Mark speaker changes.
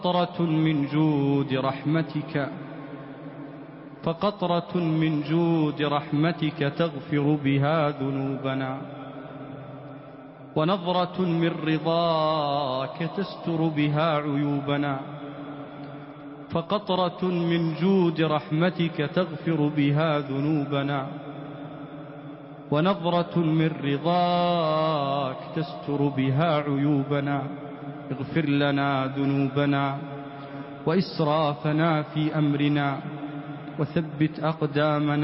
Speaker 1: فقطرة من جود رحمتك تغفر بها ذنوبنا، ونظرة من رضاك تستر بها عيوبنا. فقطرة من جود رحمتك تغفر بها ذنوبنا، ونظرة من رضاك تستر بها عيوبنا. اغفر لنا ذنوبنا وإسرافنا في أمرنا، وثبت أقدامنا